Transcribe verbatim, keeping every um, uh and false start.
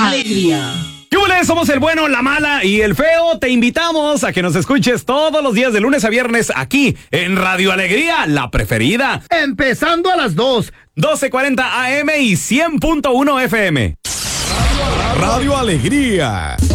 Alegría. ¿Qué huele? Somos el bueno, la mala y el feo. Te invitamos a que nos escuches todos los días de lunes a viernes aquí en Radio Alegría, la preferida. Empezando a las dos. doce cuarenta A M y cien punto uno F M. Radio Alegría.